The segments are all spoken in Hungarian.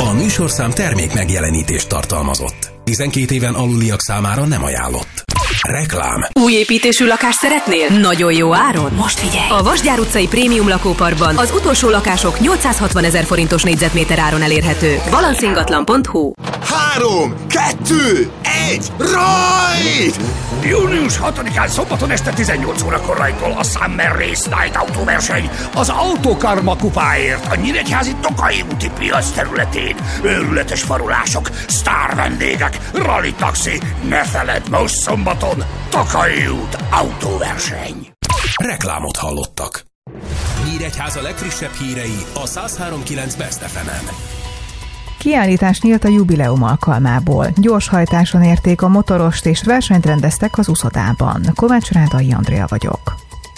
A műsorszám termék megjelenítést tartalmazott. 12 éven aluliak számára nem ajánlott. Reklám. Új építésű lakást szeretnél? Nagyon jó áron? Most figyelj! A Vasgyár utcai prémium lakóparkban az utolsó lakások 860 000 forintos négyzetméter áron elérhetők. Balancingatlan.hu. 3, 2, 1, rajt! Június 6-án szombaton este 18 órakor rajtol a Summer Race Night autóverseny az Autokarma kupáért a Nyíregyházi Tokai úti piac területén. Őrületes farolások, sztár vendégek, rally taxi, ne feledd, most szombaton Tokai út autóverseny. Reklámot hallottak. Nyíregyháza legfrissebb hírei a 103.9 Best FM-en. Kiállítás nyílt a jubileum alkalmából. Gyorshajtáson érték a motorost és versenyt rendeztek az uszodában. Kovács Rádai Andrea vagyok.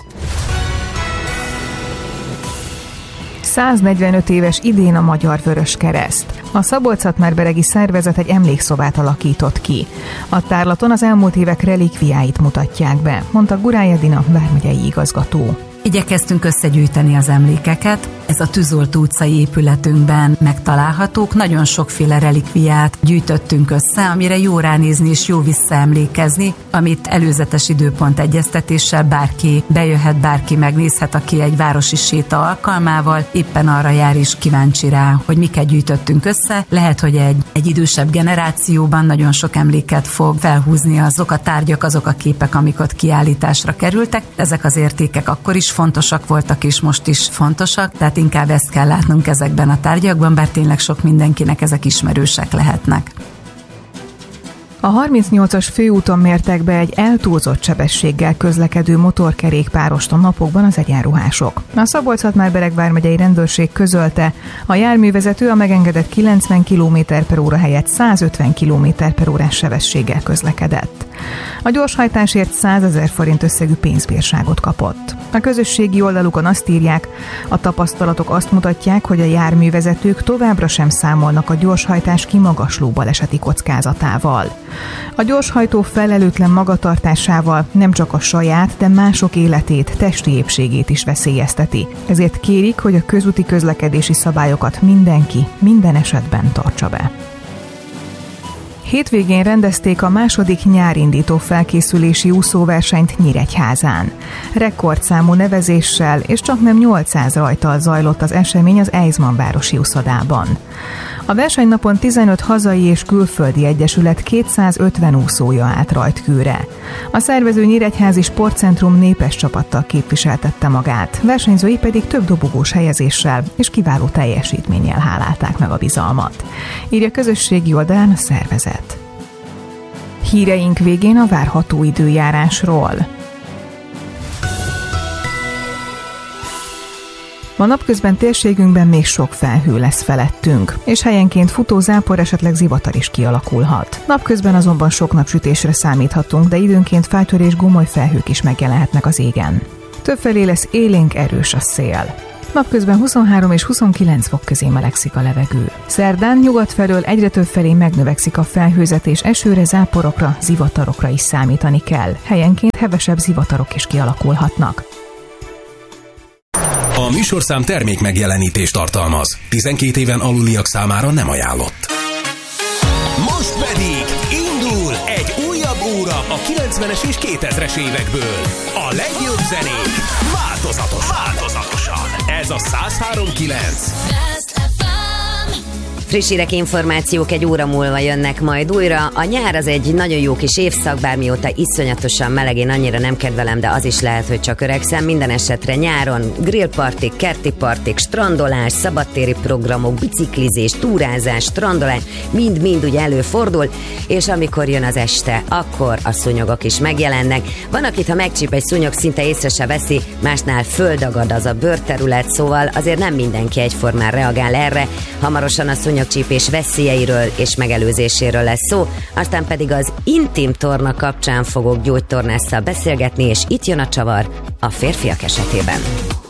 145 éves idén a Magyar Vöröskereszt. A Szabolcs-Szatmár-beregi szervezet egy emlékszobát alakított ki. A tárlaton az elmúlt évek relikviáit mutatják be, mondta Gurály Edina vármegyei igazgató. Igyekeztünk összegyűjteni az emlékeket. Ez a Tűzoltó utcai épületünkben megtalálhatók. Nagyon sokféle relikviát gyűjtöttünk össze, amire jó ránézni és jó visszaemlékezni, amit előzetes időpont egyeztetéssel bárki bejöhet, bárki megnézhet, aki egy városi séta alkalmával éppen arra jár és kíváncsi rá, hogy miket gyűjtöttünk össze. Lehet, hogy egy idősebb generációban nagyon sok emléket fog felhúzni azok a tárgyak, azok a képek, amik ott kiállításra kerültek. Ezek az értékek akkor is fontosak voltak, és most is fontosak, tehát inkább ezt kell látnunk ezekben a tárgyakban, bár tényleg sok mindenkinek ezek ismerősek lehetnek. A 38-as főúton mértek be egy eltúlzott sebességgel közlekedő motorkerékpárost a napokban az egyenruhások. A Szabolcs-Szatmár-Bereg vármegyei rendőrség közölte, a járművezető a megengedett 90 km/h helyett 150 km/h sebességgel közlekedett. A gyorshajtásért 100 000 forint összegű pénzbírságot kapott. A közösségi oldalukon azt írják, a tapasztalatok azt mutatják, hogy a járművezetők továbbra sem számolnak a gyorshajtás kimagasló baleseti kockázatával. A gyorshajtó felelőtlen magatartásával nem csak a saját, de mások életét, testi épségét is veszélyezteti. Ezért kérik, hogy a közúti közlekedési szabályokat mindenki, minden esetben tartsa be. Hétvégén rendezték a második nyárindító felkészülési úszóversenyt Nyíregyházán. Rekordszámú nevezéssel és csaknem 800 rajttal zajlott az esemény az Eizman városi úszodában. A versenynapon 15 hazai és külföldi egyesület 250 úszója állt rajtkőre. A szervező Nyíregyházi Sportcentrum népes csapattal képviseltette magát, versenyzői pedig több dobogós helyezéssel és kiváló teljesítménnyel hálálták meg a bizalmat. Írja közösségi oldalán a szervezet. Híreink végén a várható időjárásról. Ma napközben térségünkben még sok felhő lesz felettünk, és helyenként futó zápor, esetleg zivatar is kialakulhat. Napközben azonban sok napsütésre számíthatunk, de időnként feltörés, gomoly felhők is megjelenhetnek az égen. Többfelé lesz élénk, erős a szél. Napközben 23 és 29 fok közé melegszik a levegő. Szerdán nyugat felől egyre több felé megnövekszik a felhőzet, és esőre, záporokra, zivatarokra is számítani kell. Helyenként hevesebb zivatarok is kialakulhatnak. A műsorszám termék megjelenítést tartalmaz. 12 éven aluliak számára nem ajánlott. Most pedig indul egy újabb óra a 90-es és 2000-es évekből. A legjobb zenék változatosan. Ez a 103.9. Friss hírek, információk egy óra múlva jönnek majd újra. A nyár az egy nagyon jó kis évszak, bár mióta iszonyatosan meleg, én annyira nem kedvelem, de az is lehet, hogy csak öregszem. Minden esetre nyáron grillpartik, kerti partik, strandolás, szabadtéri programok, biciklizés, túrázás, strandolás, mind-mind ugye előfordul, és amikor jön az este, akkor a szúnyogok is megjelennek. Van, akit ha megcsíp egy szúnyog, szinte észre se veszi, másnál földagad az a bőrterület, szóval azért nem mindenki egyformán reagál erre. Hamarosan a szúnyogcsípés veszélyeiről és megelőzéséről lesz szó, aztán pedig az intim torna kapcsán fogok gyógytornásszal beszélgetni, és itt jön a csavar a férfiak esetében.